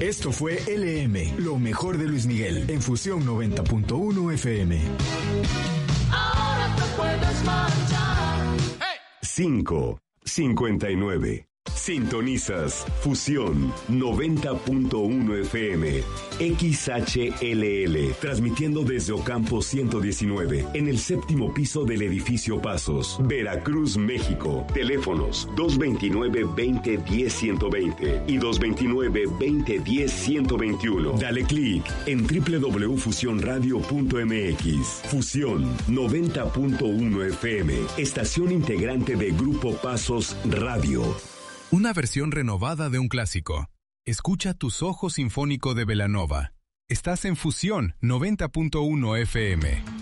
Esto fue LM, lo mejor de Luis Miguel, en Fusión 90.1 FM. Ahora te puedes marchar. 5:59. Sintonizas Fusión 90.1 FM XHLL, transmitiendo desde Ocampo 119, en el 7º piso del edificio Pasos, Veracruz, México. Teléfonos 229-2010-120 y 229-2010-121. Dale clic en www.fusionradio.mx. Fusión 90.1 FM, estación integrante de Grupo Pasos Radio. Una versión renovada de un clásico. Escucha Tus Ojos Sinfónico de Belanova. Estás en Fusión 90.1 FM.